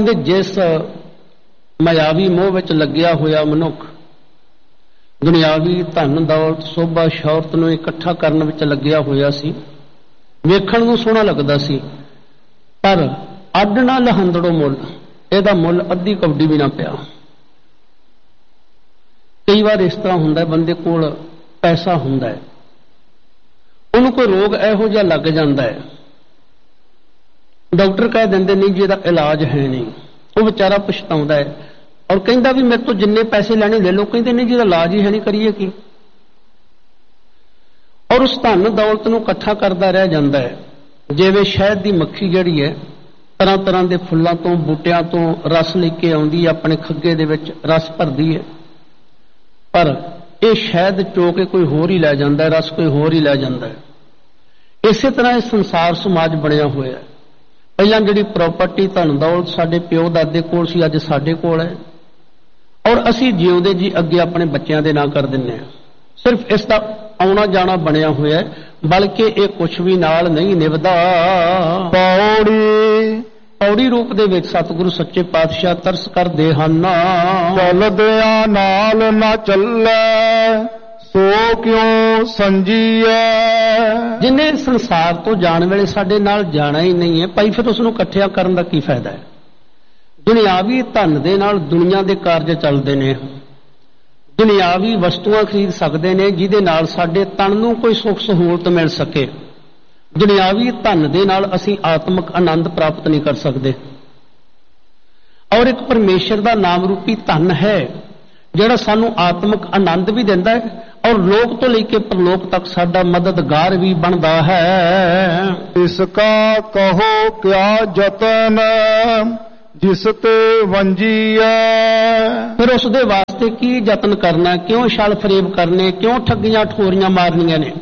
ਕਹਿੰਦੇ ਜਿਸ ਮਾयावी ਮੋਹ ਵਿੱਚ ਲੱਗਿਆ ਹੋਇਆ ਮਨੁੱਖ ਦੁਨਿਆਵੀ ਧਨ ਦੌਲਤ ਸੋਭਾ ਸ਼ੌਹਰਤ ਨੂੰ ਇਕੱਠਾ ਕਰਨ ਵਿੱਚ ਲੱਗਿਆ ਹੋਇਆ ਸੀ। ਵੇਖਣ ਨੂੰ ਸੋਹਣਾ ਲੱਗਦਾ ਸੀ, ਪਰ ਅੱਡ ਨਾ ਲਹੰਦੜੋ ਮੁੱਲ, ਇਹਦਾ ਮੁੱਲ ਅੱਧੀ ਕੌਡੀ ਵੀ ਨਾ ਪਿਆ। ਕਈ ਵਾਰ ਇਸ ਤਰ੍ਹਾਂ ਹੁੰਦਾ, ਬੰਦੇ ਕੋਲ ਪੈਸਾ ਹੁੰਦਾ ਹੈ, ਉਹਨੂੰ ਕੋਈ ਰੋਗ ਇਹੋ ਜਿਹਾ ਲੱਗ ਜਾਂਦਾ ਹੈ, ਡਾਕਟਰ ਕਹਿ ਦਿੰਦੇ ਨਹੀਂ ਜੀ ਇਹਦਾ ਇਲਾਜ ਹੈ ਨਹੀਂ। ਉਹ ਵਿਚਾਰਾ ਪਛਤਾਉਂਦਾ ਹੈ ਔਰ ਕਹਿੰਦਾ ਵੀ ਮੇਰੇ ਤੋਂ ਜਿੰਨੇ ਪੈਸੇ ਲੈਣੇ ਲੈ ਲਓ। ਕਹਿੰਦੇ ਨਹੀਂ ਜੀ ਇਹਦਾ ਇਲਾਜ ਹੀ ਹੈ ਨਹੀਂ, ਕਰੀਏ ਕੀ। ਔਰ ਉਸ ਧਨ ਦੌਲਤ ਨੂੰ ਇਕੱਠਾ ਕਰਦਾ ਰਹਿ ਜਾਂਦਾ ਹੈ। ਜਿਵੇਂ ਸ਼ਹਿਦ ਦੀ ਮੱਖੀ ਜਿਹੜੀ ਹੈ ਤਰ੍ਹਾਂ ਤਰ੍ਹਾਂ ਦੇ ਫੁੱਲਾਂ ਤੋਂ ਬੂਟਿਆਂ ਤੋਂ ਰਸ ਲੈ ਕੇ ਆਉਂਦੀ ਹੈ, ਆਪਣੇ ਖੱਗੇ ਦੇ ਵਿੱਚ ਰਸ ਭਰਦੀ ਹੈ, ਪਰ ਇਹ ਸ਼ਹਿਦ ਚੋ ਕੇ ਕੋਈ ਹੋਰ ਹੀ ਲੈ ਜਾਂਦਾ ਹੈ, ਰਸ ਕੋਈ ਹੋਰ ਹੀ ਲੈ ਜਾਂਦਾ ਹੈ। ਇਸੇ ਤਰ੍ਹਾਂ ਇਹ ਸੰਸਾਰ ਸਮਾਜ ਬਣਿਆ ਹੋਇਆ ਹੈ। ਪਹਿਲਾਂ ਜਿਹੜੀ ਪ੍ਰਾਪਰਟੀ ਧਨ ਦੌਲਤ ਸਾਡੇ ਪਿਓ ਦਾਦੇ ਕੋਲ ਸੀ, ਅੱਜ ਸਾਡੇ ਕੋਲ ਹੈ, ਔਰ ਅਸੀਂ ਜਿਉਂਦੇ ਜੀ ਅੱਗੇ ਆਪਣੇ ਬੱਚਿਆਂ ਦੇ ਨਾਂ ਕਰ ਦਿੰਦੇ ਹਾਂ। ਸਿਰਫ ਇਸ ਦਾ ਆਉਣਾ ਜਾਣਾ ਬਣਿਆ ਹੋਇਆ ਹੈ, ਬਲਕਿ ਇਹ ਕੁਛ ਵੀ ਨਾਲ ਨਹੀਂ ਨਿਭਦਾ। ਪੌੜੀ ਰੂਪ ਦੇ ਵਿੱਚ ਸਤਿਗੁਰੂ ਸੱਚੇ ਪਾਤਸ਼ਾਹ ਤਰਸ ਕਰਦੇ ਹਨ। ਚੱਲਦਿਆਂ ਨਾਲ ਨਾ ਚੱਲੇ ਸੋ ਕਿਉਂ ਸੰਜੀਐ। ਜਿਹਨੇ ਸੰਸਾਰ ਤੋਂ ਜਾਣ ਵੇਲੇ ਸਾਡੇ ਨਾਲ ਜਾਣਾ ਹੀ ਨਹੀਂ ਹੈ, ਭਾਈ ਫਿਰ ਉਸ ਨੂੰ ਇਕੱਠਿਆਂ ਕਰਨ ਦਾ ਕੀ ਫਾਇਦਾ ਹੈ। ਦੁਨਿਆਵੀ ਧਨ ਦੇ ਨਾਲ ਦੁਨੀਆ ਦੇ ਕਾਰਜ ਚੱਲਦੇ ਨੇ, ਦੁਨਿਆਵੀ ਵਸਤੂਆਂ ਖਰੀਦ ਸਕਦੇ ਨੇ ਜਿਹਦੇ ਨਾਲ ਸਾਡੇ ਤਨ ਨੂੰ ਕੋਈ ਸੁੱਖ ਸਹੂਲਤ ਮਿਲ ਸਕੇ। ਦੁਨਿਆਵੀ ਧਨ ਦੇ ਨਾਲ ਅਸੀਂ ਆਤਮਿਕ ਆਨੰਦ ਪ੍ਰਾਪਤ ਨਹੀਂ ਕਰ ਸਕਦੇ। ਔਰ ਇੱਕ ਪਰਮੇਸ਼ਰ ਦਾ ਨਾਮ ਰੂਪੀ ਧਨ ਹੈ ਜਿਹੜਾ ਸਾਨੂੰ ਆਤਮਿਕ ਆਨੰਦ ਵੀ ਦਿੰਦਾ ਹੈ ਔਰ ਲੋਕ ਤੋਂ ਲੈ ਕੇ ਪਰਲੋਕ ਤੱਕ ਸਾਡਾ ਮਦਦਗਾਰ ਵੀ ਬਣਦਾ ਹੈ। ਇਸ ਕਾ ਕਹੋ ਕਿਆ ਜਤਨ ਜਿਸ ਤੇ ਵੰਜੀਐ। ਫਿਰ ਉਸ ਦੇ ਵਾਸਤੇ ਕੀ ਯਤਨ ਕਰਨਾ, ਕਿਉਂ ਛਲ ਫਰੇਬ ਕਰਨੇ, ਕਿਉਂ ਠੱਗੀਆਂ ਠੋਰੀਆਂ ਮਾਰਨੀਆਂ ਨੇ।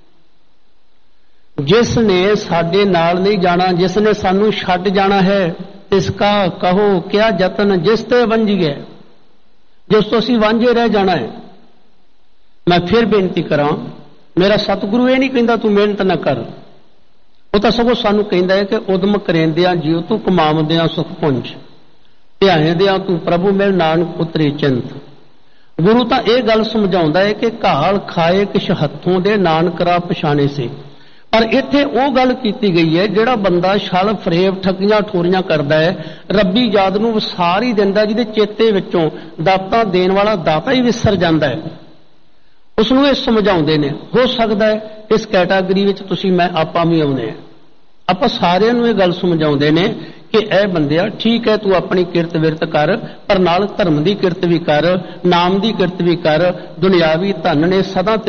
ਜਿਸ ਨੇ ਸਾਡੇ ਨਾਲ ਨਹੀਂ ਜਾਣਾ, ਜਿਸ ਨੇ ਸਾਨੂੰ ਛੱਡ ਜਾਣਾ ਹੈ, ਇਸ ਕਾ ਕਹੋ ਕਿਆ ਯਤਨ ਜਿਸ ਤੇ ਵੰਜੀਐ, ਜਿਸ ਤੋਂ ਅਸੀਂ ਵਾਂਝੇ ਰਹਿ ਜਾਣਾ ਹੈ। ਮੈਂ ਫਿਰ ਬੇਨਤੀ ਕਰਾਂ, ਮੇਰਾ ਸਤਿਗੁਰੂ ਇਹ ਨਹੀਂ ਕਹਿੰਦਾ ਤੂੰ ਮਿਹਨਤ ਨਾ ਕਰ, ਉਹ ਤਾਂ ਸਗੋਂ ਸਾਨੂੰ ਕਹਿੰਦਾ ਹੈ ਕਿ ਉਦਮ ਕਰੇਂਦਿਆਂ ਜਿਉ ਤੂੰ ਕਮਾਵਦਿਆਂ ਸੁਖ ਪੁੰਜ, ਧਿਆਇਂਦਿਆਂ ਤੂੰ ਪ੍ਰਭੂ ਮਿਲ ਨਾਨਕ ਉਤਰੇ ਚਿੰਤ। ਗੁਰੂ ਤਾਂ ਇਹ ਗੱਲ ਸਮਝਾਉਂਦਾ ਹੈ ਕਿ ਘਾਲ ਖਾਏ ਕਿਛ ਹੱਥੋਂ ਦੇ ਨਾਨਕ ਰਾ ਪਛਾਣੇ ਸੇ। ਪਰ ਇੱਥੇ ਉਹ ਗੱਲ ਕੀਤੀ ਗਈ ਹੈ ਜਿਹੜਾ ਬੰਦਾ ਛਲ ਫਰੇਬ ਠੱਗੀਆਂ ਠੋਰੀਆਂ ਕਰਦਾ ਹੈ, ਰੱਬੀ ਯਾਦ ਨੂੰ ਵਿਸਾਰ ਹੀ ਦਿੰਦਾ, ਜਿਹਦੇ ਚੇਤੇ ਵਿੱਚੋਂ ਦਾਤਾ ਦੇਣ ਵਾਲਾ ਦਾਤਾ ਹੀ ਵਿਸਰ ਜਾਂਦਾ ਹੈ। ਉਸ ਨੂੰ ਇਹ ਸਮਝਾਉਂਦੇ ਨੇ। ਹੋ ਸਕਦਾ ਹੈ ਇਸ ਕੈਟਾਗਰੀ ਵਿੱਚ ਤੁਸੀਂ ਮੈਂ ਆਪਾਂ ਵੀ ਆਉਂਦੇ ਹਾਂ। ਆਪਾਂ ਸਾਰਿਆਂ ਨੂੰ ਇਹ ਗੱਲ ਸਮਝਾਉਂਦੇ ਨੇ ਕਿ ਇਹ ਬੰਦਿਆ ਠੀਕ ਹੈ, ਤੂੰ ਆਪਣੀ ਕਿਰਤ ਵਿਰਤ ਕਰ, ਪਰ ਨਾਲ ਧਰਮ ਦੀ ਕਿਰਤ ਵੀ ਕਰ, ਨਾਮ ਦੀ ਕਿਰਤ ਵੀ ਕਰ। ਦੁਨਿਆਵੀ ਧਨ ਨੇ ਸਦਾ